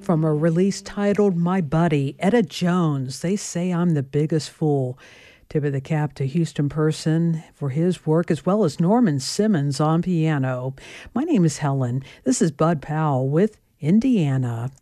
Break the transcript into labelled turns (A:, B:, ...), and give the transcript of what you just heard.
A: From a release titled My Buddy, Etta Jones, They Say I'm the Biggest Fool. Tip of the cap to Houston Person for his work, as well as Norman Simmons on piano. My name is Helen. This is Bud Powell with Indiana.